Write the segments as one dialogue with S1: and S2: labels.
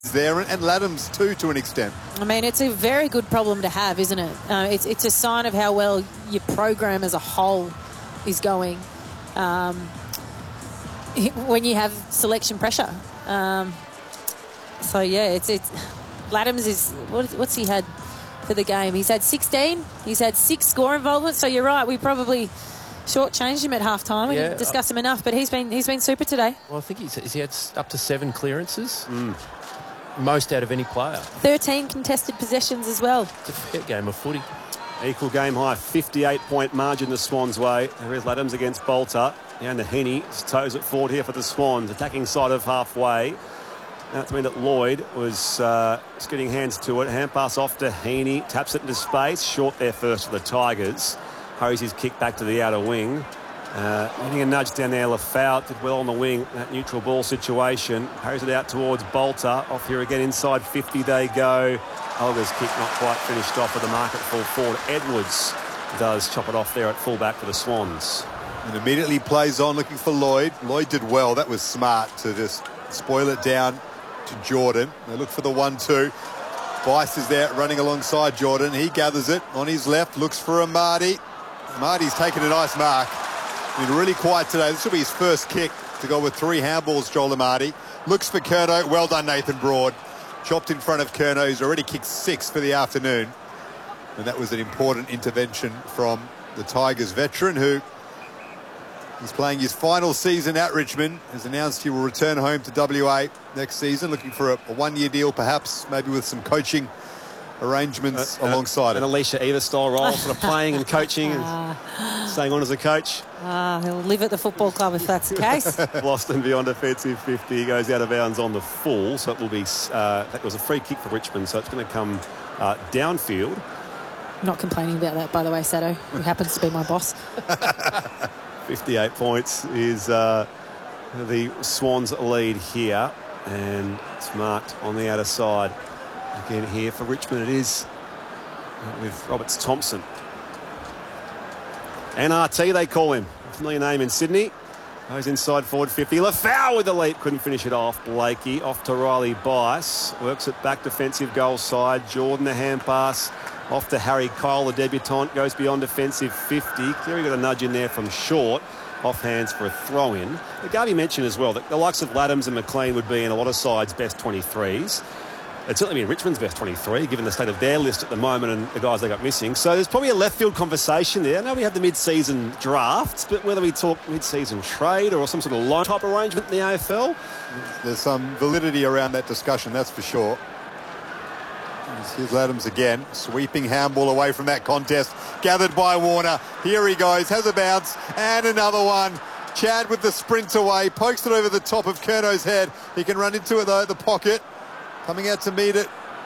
S1: there, and Laddams too, to an extent.
S2: I mean, it's a very good problem to have, isn't it? It's a sign of how well your program as a whole is going when you have selection pressure. So yeah, it's Laddams is what's he had for the game? He's had 16. He's had 6 score involvements. So you're right, we probably shortchanged him at half time. We didn't discuss him enough, but he's been super today.
S3: Well, I think he had up to 7 clearances. Most out of any player.
S2: 13 contested possessions as well.
S3: It's a fair game of footy.
S4: Equal game high, 58-point margin the Swans' way. There is Laddams against Bolter. Down to Heaney. His toes at forward here for the Swans. Attacking side of halfway. That meant that Lloyd was just getting hands to it. Hand pass off to Heaney. Taps it into space. Short there first for the Tigers. Hurries his kick back to the outer wing. Getting a nudge down there. Lafau did well on the wing. That neutral ball situation. Hurries it out towards Bolter. Off here again inside 50 they go. Olga's kick not quite finished off with the mark at full forward. Edwards does chop it off there at fullback for the Swans.
S1: And immediately plays on looking for Lloyd. Lloyd did well. That was smart to just spoil it down to Jordan. They look for the 1-2. Bice is there running alongside Jordan. He gathers it on his left. Looks for Amadi. Amadi's taken a nice mark. Been really quiet today. This will be his first kick to go with 3 handballs, Joel Amadi. Looks for Curnow. Well done, Nathan Broad. Chopped in front of Curnow. He's already kicked 6 for the afternoon. And that was an important intervention from the Tigers veteran, who is playing his final season at Richmond. Has announced he will return home to WA next season, looking for a 1-year deal, perhaps, maybe with some coaching arrangements alongside
S4: an
S1: it.
S4: Alicia Eva style role, sort of playing and coaching and staying on as a coach.
S2: He'll live at the football club if that's the case.
S4: Boston beyond defensive 50. He goes out of bounds on the full, so it will be that was a free kick for Richmond, so it's going to come downfield.
S2: Not complaining about that, by the way, Sato, who happens to be my boss.
S4: 58 points is the Swans lead here, and it's marked on the outer side. Again here for Richmond it is with Roberts Thompson. NRT they call him. A familiar name in Sydney. Goes inside forward 50. Lafau with the leap. Couldn't finish it off. Blakey off to Riley Bice. Works it back defensive goal side. Jordan the hand pass. Off to Harry Kyle, the debutant. Goes beyond defensive 50. Cleary got a nudge in there from short. Off hands for a throw-in. But Garvey mentioned as well that the likes of Laddams and McLean would be in a lot of sides' best 23s. It'd certainly be Richmond's best 23, given the state of their list at the moment and the guys they got missing. So there's probably a left field conversation there. I know we have the mid-season drafts, but whether we talk mid-season trade or some sort of loan type arrangement in the AFL,
S1: there's some validity around that discussion, that's for sure. Here's Laddams again, sweeping handball away from that contest, gathered by Warner. Here he goes, has a bounce, and another one. Chad with the sprint away, pokes it over the top of Curnow's head. He can run into it though, the pocket. Coming out to meet it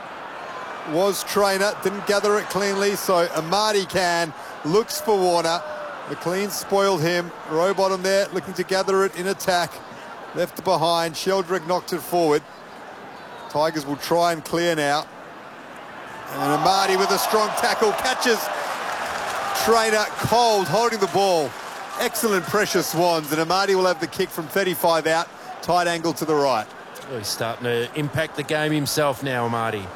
S1: was Trainer, didn't gather it cleanly, so Amadi can, looks for Warner. McLean spoiled him, Rowbottom there, looking to gather it in attack. Left behind, Sheldrick knocked it forward. Tigers will try and clear now. And Amadi with a strong tackle, catches Trainer cold, holding the ball. Excellent pressure, Swans, and Amadi will have the kick from 35 out, tight angle to the right.
S3: Well, he's starting to impact the game himself now, Amadi.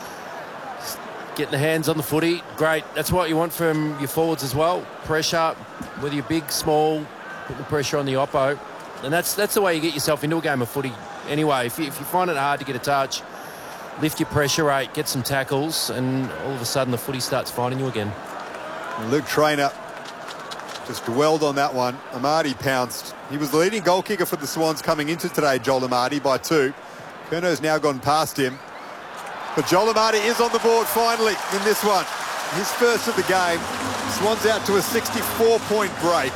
S3: Getting the hands on the footy, great. That's what you want from your forwards as well. Pressure, whether you're big, small, put the pressure on the oppo. And that's the way you get yourself into a game of footy. Anyway, if you find it hard to get a touch, lift your pressure rate, get some tackles, and all of a sudden the footy starts finding you again.
S1: And Luke Trainer just dwelled on that one. Amadi pounced. He was the leading goal kicker for the Swans coming into today, Joel Amadi, by 2. Curnow's now gone past him. But Joel Amadi is on the board finally in this one. His first of the game. Swans out to a 64-point break.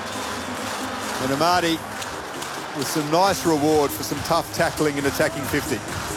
S1: And Amadi with some nice reward for some tough tackling and attacking 50.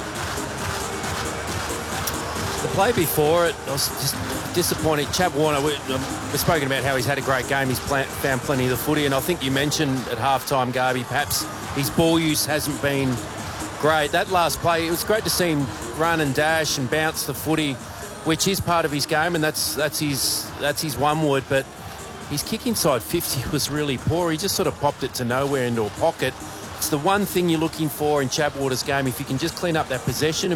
S3: The play before it, I was just disappointed. Chad Warner, we've spoken about how he's had a great game. He's found plenty of the footy, and I think you mentioned at halftime, Garby, perhaps his ball use hasn't been great. That last play, it was great to see him run and dash and bounce the footy, which is part of his game, and that's his one word. But his kick inside 50 was really poor. He just sort of popped it to nowhere into a pocket. It's the one thing you're looking for in Chatwater's game. If you can just clean up that possession